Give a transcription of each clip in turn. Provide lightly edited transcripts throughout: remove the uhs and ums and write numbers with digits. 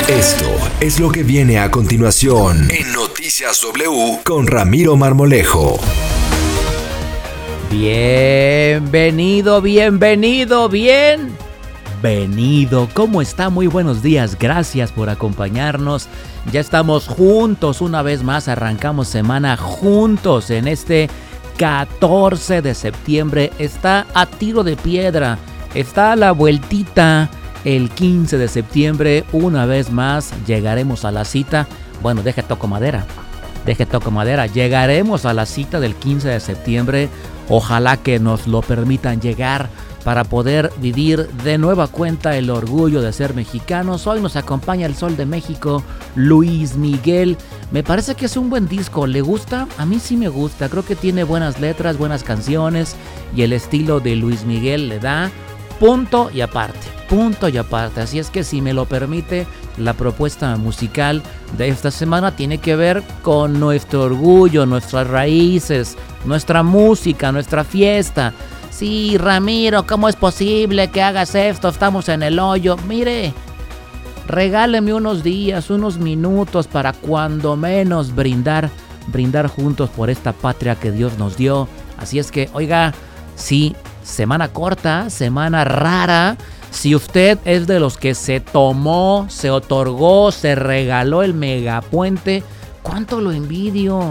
Esto es lo que viene a continuación en Noticias W con Ramiro Marmolejo. Bienvenido. ¿Cómo está? Muy buenos días. Gracias por acompañarnos. Ya estamos juntos una vez más. Arrancamos semana juntos en este 14 de septiembre. Está a tiro de piedra. Está a la vueltita. El 15 de septiembre, una vez más, llegaremos a la cita. Bueno, deje toco madera. Llegaremos a la cita del 15 de septiembre. Ojalá que nos lo permitan llegar para poder vivir de nueva cuenta el orgullo de ser mexicanos. Hoy nos acompaña el Sol de México, Luis Miguel. Me parece que es un buen disco. ¿Le gusta? A mí sí me gusta. Creo que tiene buenas letras, buenas canciones. Y el estilo de Luis Miguel le da punto y aparte. Así es que, si me lo permite, la propuesta musical de esta semana tiene que ver con nuestro orgullo, nuestras raíces, nuestra música, nuestra fiesta. Sí, Ramiro, ¿cómo es posible que hagas esto? Estamos en el hoyo. Mire, regáleme unos días, unos minutos para cuando menos brindar juntos por esta patria que Dios nos dio. Así es que, oiga, sí, semana corta, semana rara. Si usted es de los que se tomó, se otorgó, se regaló el megapuente, ¿cuánto lo envidio?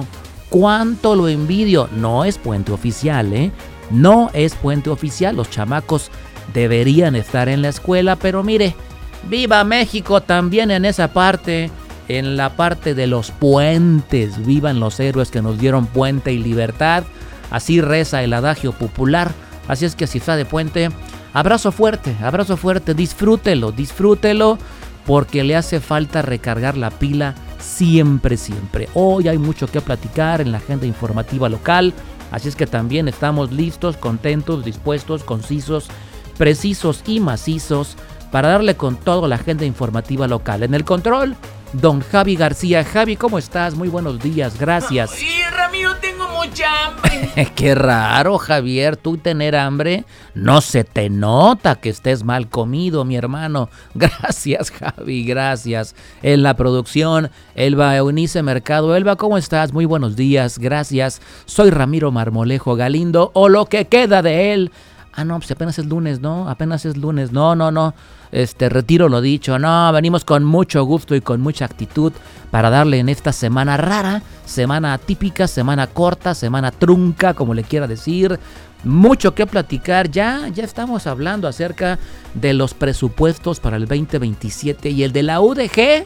No es puente oficial, No es puente oficial. Los chamacos deberían estar en la escuela, pero mire, viva México también en esa parte, en la parte de los puentes. Vivan los héroes que nos dieron puente y libertad. Así reza el adagio popular. Así es que si está de puente, abrazo fuerte, disfrútelo, porque le hace falta recargar la pila siempre. Hoy hay mucho que platicar en la agenda informativa local, así es que también estamos listos, contentos, dispuestos, concisos, precisos y macizos para darle con todo a la agenda informativa local. En el control, don Javi García. Javi, ¿cómo estás? Muy buenos días, gracias. Sí, Ramiro, tengo mucha hambre. Qué raro, Javier, tú tener hambre. No se te nota que estés mal comido, mi hermano. Gracias, Javi, gracias. En la producción, Elba Eunice Mercado. Elba, ¿cómo estás? Muy buenos días, gracias. Soy Ramiro Marmolejo Galindo, o lo que queda de él. No, pues apenas es lunes, ¿no? No. Retiro lo dicho. No, venimos con mucho gusto y con mucha actitud para darle en esta semana rara, semana atípica, semana corta, semana trunca, como le quiera decir. Mucho que platicar. Ya estamos hablando acerca de los presupuestos para el 2027 y el de la UDG.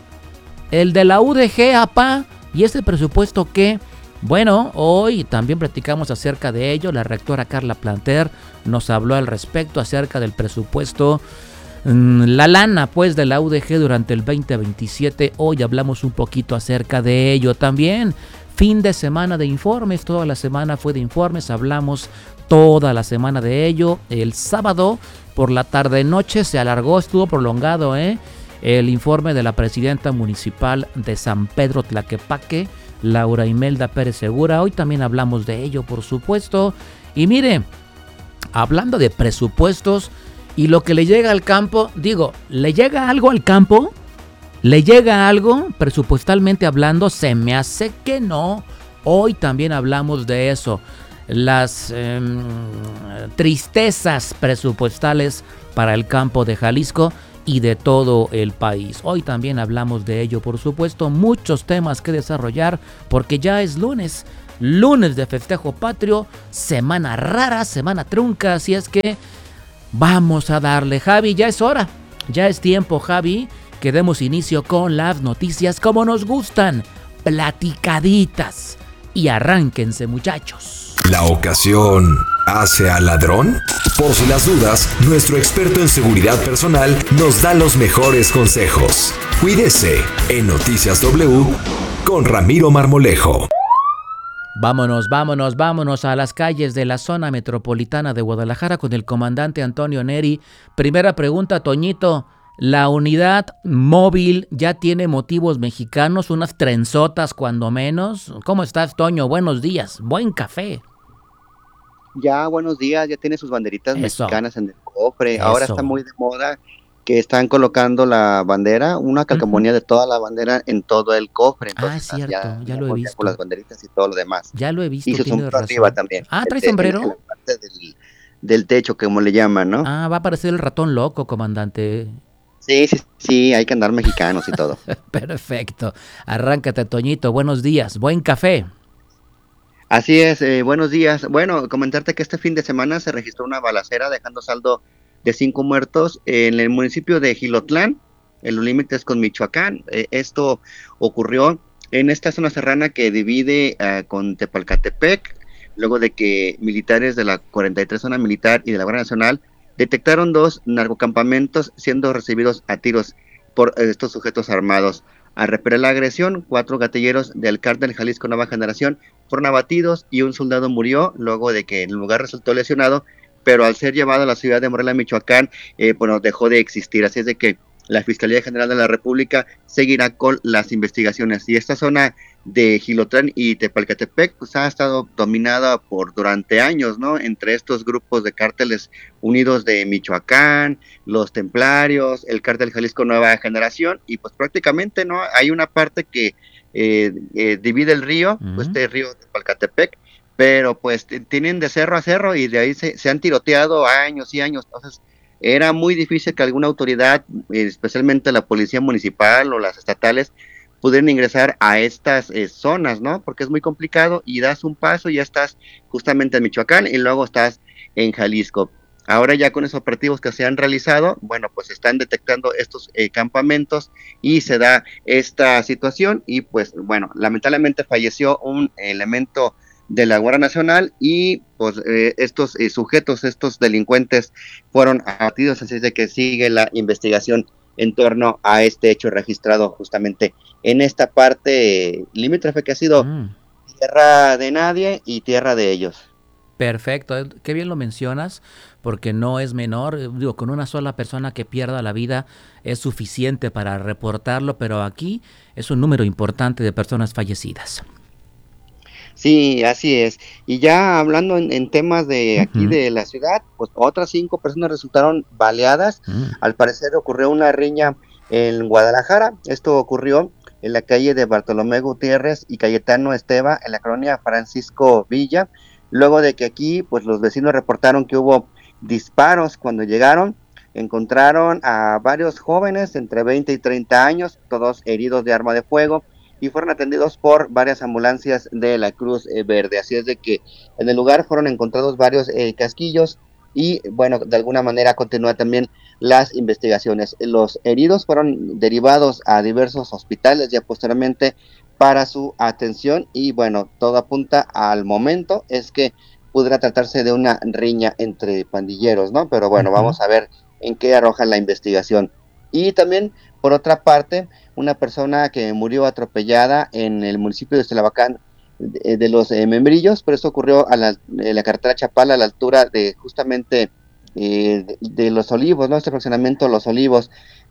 Apá. ¿Y este presupuesto qué? Bueno, hoy también platicamos acerca de ello. La rectora Carla Planter nos habló al respecto acerca del presupuesto, la lana pues de la UDG durante el 2027. Hoy hablamos un poquito acerca de ello también. Fin de semana de informes, toda la semana fue de informes, hablamos toda la semana de ello. El sábado por la tarde-noche se alargó, estuvo prolongado, el informe de la presidenta municipal de San Pedro Tlaquepaque, Laura Imelda Pérez Segura. Hoy también hablamos de ello, por supuesto. Y mire, hablando de presupuestos y lo que le llega al campo, digo, ¿le llega algo al campo? ¿Le llega algo presupuestalmente hablando? Se me hace que no. Hoy también hablamos de eso. Las tristezas presupuestales para el campo de Jalisco y de todo el país. Hoy también hablamos de ello, por supuesto. Muchos temas que desarrollar porque ya es lunes de festejo patrio, semana rara, semana trunca, así es que vamos a darle. Javi, ya es hora, ya es tiempo, Javi, que demos inicio con las noticias como nos gustan, platicaditas, y arránquense, muchachos. ¿La ocasión hace al ladrón? Por si las dudas, nuestro experto en seguridad personal nos da los mejores consejos. Cuídese en Noticias W con Ramiro Marmolejo. Vámonos a las calles de la zona metropolitana de Guadalajara con el comandante Antonio Neri. Primera pregunta, Toñito. La unidad móvil ya tiene motivos mexicanos, unas trenzotas cuando menos. ¿Cómo estás, Toño? Buenos días. Buen café. Ya, buenos días. Ya tiene sus banderitas mexicanas en el cofre. Ahora está muy de moda que están colocando la bandera, una Ujú. calcamonía de toda la bandera en todo el cofre, Ah, es entonces cierto, ya lo he ya con las visto. banderitas y todo lo demás. Ya lo he Y visto, su tienes sombrero arriba razón. también, Ah, ¿trae en la sombrero? parte del techo, como le llaman, ¿no? Ah, va a parecer el ratón loco, comandante. Sí, sí, sí, hay que andar mexicanos y todo. Perfecto. Arráncate, Toñito. Buenos días. Buen café. Así es, buenos días. Bueno, comentarte que este fin de semana se registró una balacera dejando saldo de 5 muertos en el municipio de Jilotlán, en los límites con Michoacán. Esto ocurrió en esta zona serrana que divide con Tepalcatepec, luego de que militares de la 43 zona militar y de la Guardia Nacional detectaron dos narcocampamentos siendo recibidos a tiros por estos sujetos armados. Al repeler la agresión, 4 gatilleros del cártel Jalisco Nueva Generación fueron abatidos y un soldado murió luego de que en el lugar resultó lesionado, pero al ser llevado a la ciudad de Morelia, Michoacán, bueno, dejó de existir. Así es de que la Fiscalía General de la República seguirá con las investigaciones. Y esta zona de Gilotlán y Tepalcatepec pues ha estado dominada por durante años, ¿no? Entre estos grupos de cárteles unidos de Michoacán, los templarios, el cártel Jalisco Nueva Generación, y pues prácticamente, ¿no? Hay una parte que divide el río, pues Mm. este río de Palcatepec, pero pues tienen de cerro a cerro y de ahí se han tiroteado años y años. Entonces era muy difícil que alguna autoridad, especialmente la policía municipal o las estatales, pudieran ingresar a estas zonas, ¿no? Porque es muy complicado y das un paso y ya estás justamente en Michoacán y luego estás en Jalisco. Ahora ya con esos operativos que se han realizado, bueno, pues están detectando estos campamentos y se da esta situación y pues bueno, lamentablemente falleció un elemento de la Guardia Nacional y pues estos sujetos, estos delincuentes fueron abatidos, así es de que sigue la investigación en torno a este hecho registrado justamente en esta parte limítrofe que ha sido Mm. tierra de nadie y tierra de ellos. Perfecto, qué bien lo mencionas, porque no es menor, digo, con una sola persona que pierda la vida es suficiente para reportarlo, pero aquí es un número importante de personas fallecidas. Sí, así es. Y ya hablando en temas de aquí Ujú. de la ciudad, pues otras 5 personas resultaron baleadas. Mm. Al parecer ocurrió una riña en Guadalajara. Esto ocurrió en la calle de Bartolomé Gutiérrez y Cayetano Esteva, en la colonia Francisco Villa. Luego de que aquí, pues los vecinos reportaron que hubo disparos cuando llegaron. Encontraron a varios jóvenes entre 20 y 30 años, todos heridos de arma de fuego y fueron atendidos por varias ambulancias de la Cruz Verde. Así es de que en el lugar fueron encontrados varios casquillos y bueno, de alguna manera continúa también las investigaciones. Los heridos fueron derivados a diversos hospitales ya posteriormente para su atención y bueno, todo apunta al momento es que pudiera tratarse de una riña entre pandilleros, ¿no? Pero bueno, Ujú. vamos a ver en qué arroja la investigación. Y también, por otra parte, una persona que murió atropellada en el municipio de Estelabacán de los Membrillos, pero esto ocurrió en la carretera Chapala a la altura de justamente de Los Olivos, ¿no? Este fraccionamiento Los Olivos.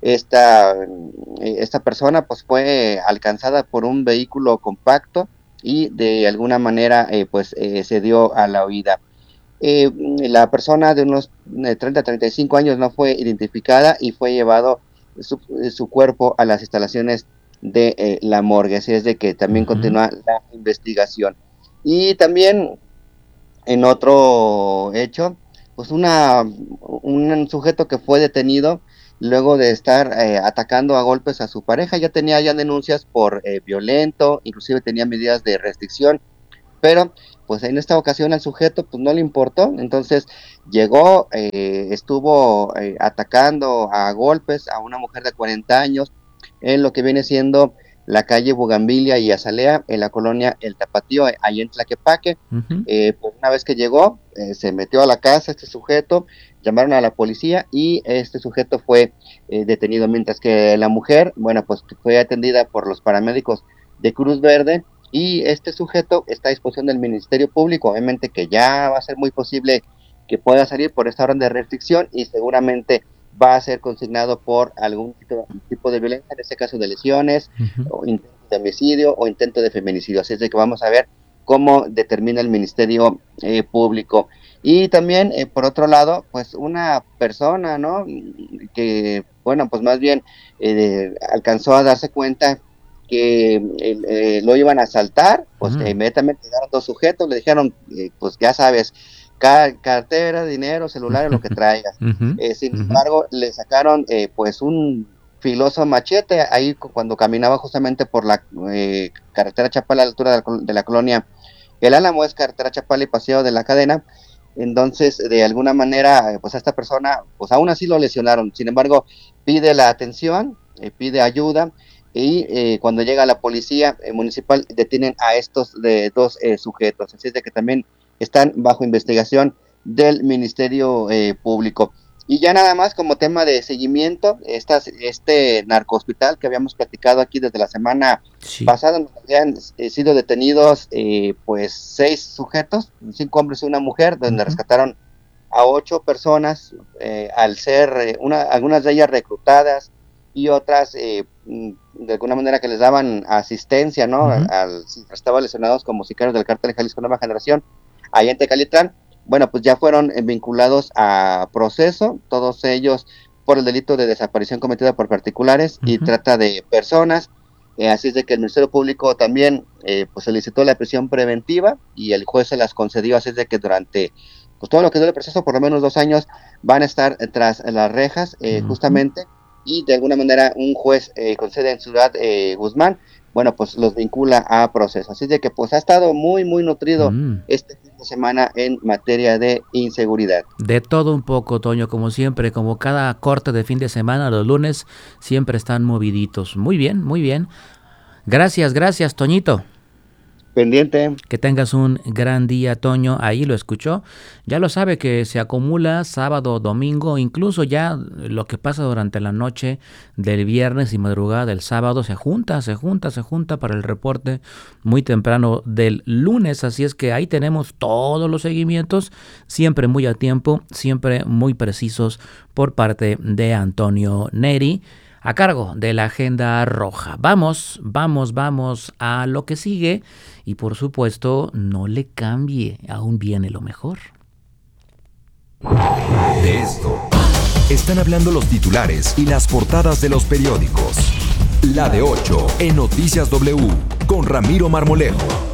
Esta persona pues fue alcanzada por un vehículo compacto y de alguna manera se dio a la huida. La persona de unos 30 a 35 años no fue identificada y fue llevado su cuerpo a las instalaciones de la morgue, así es de que también Ujú. continúa la investigación. Y también en otro hecho, pues un sujeto que fue detenido luego de estar atacando a golpes a su pareja, ya tenía ya denuncias por violento, inclusive tenía medidas de restricción, pero pues en esta ocasión al sujeto pues no le importó, entonces llegó, estuvo atacando a golpes a una mujer de 40 años en lo que viene siendo la calle Bugambilia y Azalea, en la colonia El Tapatío, ahí en Tlaquepaque. Ujú. Pues una vez que llegó, se metió a la casa este sujeto, llamaron a la policía y este sujeto fue detenido, mientras que la mujer, bueno, pues fue atendida por los paramédicos de Cruz Verde y este sujeto está a disposición del Ministerio Público, obviamente que ya va a ser muy posible que pueda salir por esta orden de restricción y seguramente va a ser consignado por algún tipo de violencia, en este caso de lesiones, Ujú. o intento de homicidio o intento de feminicidio. Así es de que vamos a ver cómo determina el Ministerio Público. Y también, por otro lado, pues una persona, ¿no? Que bueno, pues más bien alcanzó a darse cuenta que lo iban a asaltar, pues inmediatamente llegaron 2 sujetos, le dijeron, pues ya sabes, cartera, dinero, celular, lo que traigas. Sin embargo, le sacaron pues un filoso machete ahí cuando caminaba justamente por la carretera Chapala a la altura de la colonia El Álamo, es carretera Chapala y Paseo de la Cadena. Entonces, de alguna manera, pues a esta persona, pues aún así lo lesionaron. Sin embargo, pide la atención, pide ayuda, y cuando llega la policía municipal detienen a estos 2 sujetos. Así es de que también están bajo investigación del Ministerio Público. Y ya nada más como tema de seguimiento, este narcohospital que habíamos platicado aquí desde la semana pasada, donde habían sido detenidos pues 6 sujetos, 5 hombres y una mujer, donde rescataron a 8 personas, al ser algunas de ellas reclutadas y otras de alguna manera que les daban asistencia, ¿no? Estaban lesionados como sicarios del cártel Jalisco Nueva Generación, allá en Tecalitlán. Bueno, pues ya fueron vinculados a proceso, todos ellos por el delito de desaparición cometida por particulares y trata de personas. Así es de que el Ministerio Público también pues solicitó la prisión preventiva y el juez se las concedió. Así es de que durante pues todo lo que dure el proceso, por lo menos 2 años, van a estar tras las rejas justamente, y de alguna manera un juez con sede en Ciudad Guzmán, bueno, pues los vincula a proceso. Así de que pues ha estado muy, muy nutrido este fin de semana en materia de inseguridad. De todo un poco, Toño, como siempre, como cada corte de fin de semana, los lunes siempre están moviditos. Muy bien, muy bien. Gracias, Toñito. Pendiente. Que tengas un gran día, Toño. Ahí lo escuchó. Ya lo sabe que se acumula sábado, domingo, incluso ya lo que pasa durante la noche del viernes y madrugada del sábado se junta para el reporte muy temprano del lunes. Así es que ahí tenemos todos los seguimientos, siempre muy a tiempo, siempre muy precisos por parte de Antonio Neri, a cargo de la Agenda Roja. Vamos a lo que sigue y por supuesto no le cambie, aún viene lo mejor. De esto están hablando los titulares y las portadas de los periódicos. La de 8 en Noticias W con Ramiro Marmolejo.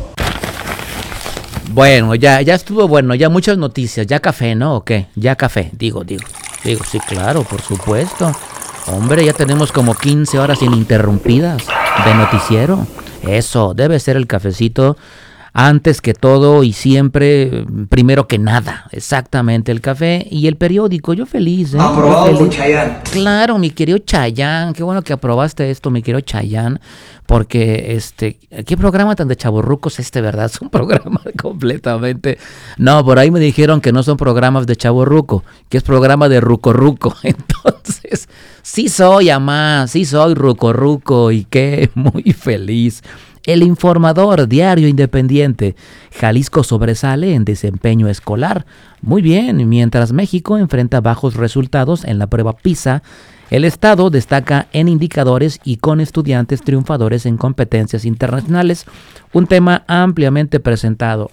Bueno, ya estuvo bueno, ya muchas noticias, ya café, ¿no? ¿O qué? Ya café, digo, sí, claro, por supuesto. Hombre, ya tenemos como 15 horas ininterrumpidas de noticiero. Eso, debe ser el cafecito antes que todo y siempre, primero que nada. Exactamente, el café y el periódico. Yo feliz, ¿eh? Aprobado por Chayán. Claro, mi querido Chayán. Qué bueno que aprobaste esto, mi querido Chayán. Porque, ¿qué programa tan de chavorrucos verdad? Es un programa completamente... No, por ahí me dijeron que no son programas de chavorruco, que es programa de ruco. Entonces, sí soy, amá, sí soy ruco y qué muy feliz. El Informador, diario independiente. Jalisco sobresale en desempeño escolar. Muy bien, mientras México enfrenta bajos resultados en la prueba PISA, el Estado destaca en indicadores y con estudiantes triunfadores en competencias internacionales. Un tema ampliamente presentado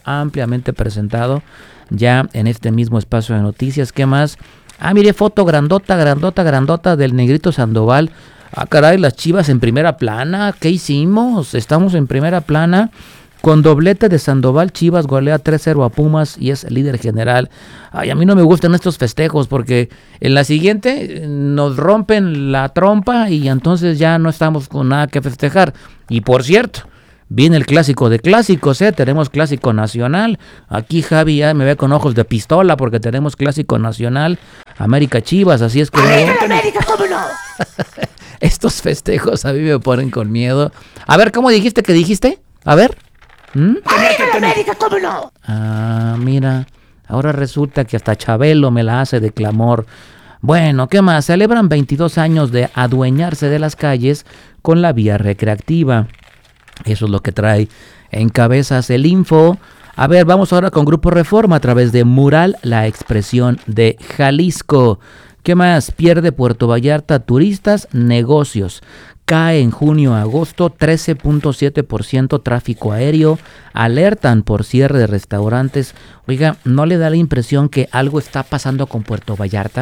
ya en este mismo espacio de noticias. ¿Qué más? Mire, foto grandota del Negrito Sandoval. Caray, las Chivas en primera plana. ¿Qué hicimos? Estamos en primera plana. Con doblete de Sandoval, Chivas golea 3-0 a Pumas y es líder general. Ay, a mí no me gustan estos festejos porque en la siguiente nos rompen la trompa y entonces ya no estamos con nada que festejar. Y por cierto, viene el clásico de clásicos, tenemos clásico nacional. Aquí Javi ya me ve con ojos de pistola porque tenemos clásico nacional, América Chivas, así es que... América, ¿cómo no? Estos festejos a mí me ponen con miedo. A ver, ¿cómo dijiste que dijiste? A ver. América, ¿cómo no? Mira, ahora resulta que hasta Chabelo me la hace de clamor. Bueno, ¿qué más? Celebran 22 años de adueñarse de las calles con la vía recreativa. Eso es lo que trae en cabezas el Info. A ver, vamos ahora con Grupo Reforma a través de Mural, la expresión de Jalisco. ¿Qué más? Pierde Puerto Vallarta turistas, negocios. Cae en junio-agosto 13.7% tráfico aéreo. Alertan por cierre de restaurantes. Oiga, ¿no le da la impresión que algo está pasando con Puerto Vallarta?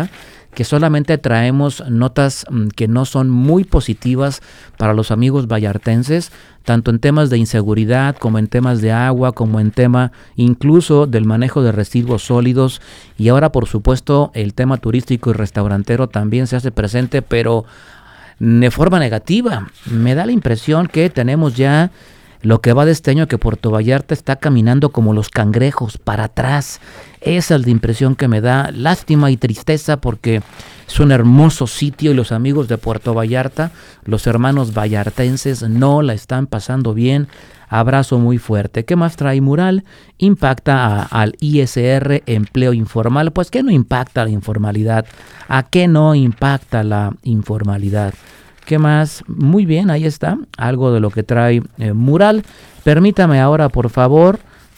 que solamente traemos notas que no son muy positivas para los amigos vallartenses, tanto en temas de inseguridad como en temas de agua, como en tema incluso del manejo de residuos sólidos, y ahora por supuesto el tema turístico y restaurantero también se hace presente, pero de forma negativa. Me da la impresión que tenemos ya lo que va de este año, que Puerto Vallarta está caminando como los cangrejos para atrás. Esa es la impresión que me da. Lástima y tristeza, porque es un hermoso sitio y los amigos de Puerto Vallarta, los hermanos vallartenses, no la están pasando bien. Abrazo muy fuerte. ¿Qué más trae Mural? Impacta al ISR, empleo informal. Pues ¿qué no impacta la informalidad? ¿A qué no impacta la informalidad? ¿Qué más? Muy bien, ahí está, algo de lo que trae Mural. Permítame ahora, por favor,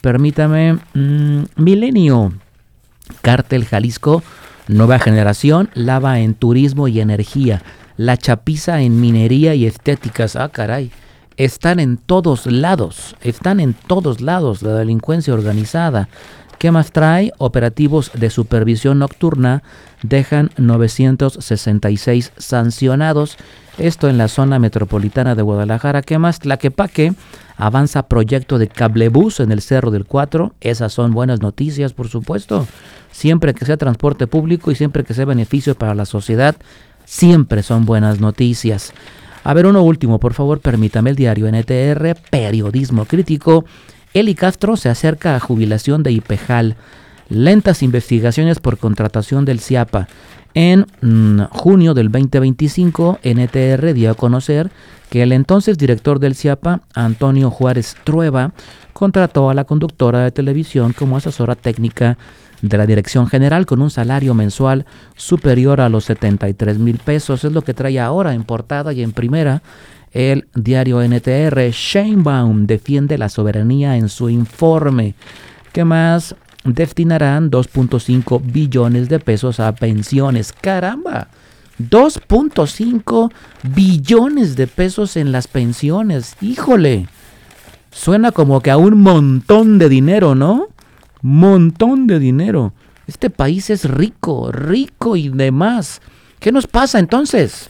Milenio. Cártel Jalisco, nueva generación, lava en turismo y energía. La chapiza en minería y estéticas. Ah, caray. Están en todos lados, la delincuencia organizada. ¿Qué más trae? Operativos de supervisión nocturna dejan 966 sancionados. Esto en la zona metropolitana de Guadalajara. ¿Qué más? Tlaquepaque, avanza proyecto de cablebús en el Cerro del 4. Esas son buenas noticias, por supuesto. Siempre que sea transporte público y siempre que sea beneficio para la sociedad, siempre son buenas noticias. A ver, uno último, por favor, permítame. El diario NTR, periodismo crítico. Eli Castro se acerca a jubilación de IPEJAL. Lentas investigaciones por contratación del CIAPA. En junio del 2025, NTR dio a conocer que el entonces director del CIAPA, Antonio Juárez Trueba, contrató a la conductora de televisión como asesora técnica de la Dirección General con un salario mensual superior a los 73,000 pesos. Es lo que trae ahora en portada y en primera el diario NTR. Sheinbaum defiende la soberanía en su informe. ¿Qué más? Destinarán 2.5 billones de pesos a pensiones. ¡Caramba! 2.5 billones de pesos en las pensiones. ¡Híjole! Suena como que a un montón de dinero, ¿no? Montón de dinero. Este país es rico, rico y demás. ¿Qué nos pasa entonces?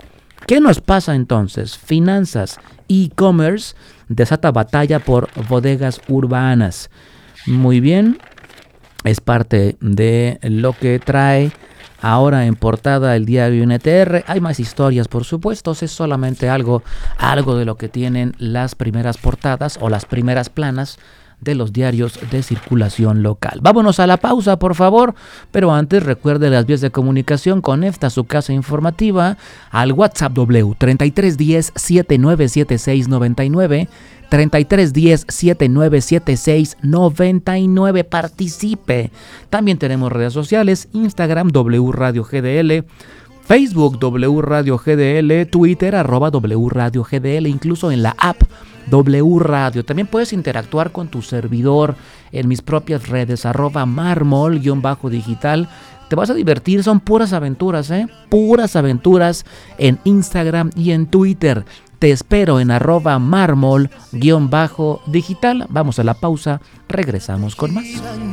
Finanzas, e-commerce desata batalla por bodegas urbanas. Muy bien. Es parte de lo que trae ahora en portada el diario NTR. Hay más historias, por supuesto. Es solamente algo de lo que tienen las primeras portadas o las primeras planas de los diarios de circulación local. Vámonos a la pausa, por favor, pero antes recuerde las vías de comunicación con esta su casa informativa al WhatsApp W 3310-797699, 3310-797699. Participe. También tenemos redes sociales: Instagram W Radio GDL, Facebook W Radio GDL, Twitter @W Radio GDL, incluso en la app W Radio. También puedes interactuar con tu servidor en mis propias redes @marmol_digital. Te vas a divertir, son puras aventuras, puras aventuras en Instagram y en Twitter. Te espero en @marmol_digital. Vamos a la pausa, regresamos con más.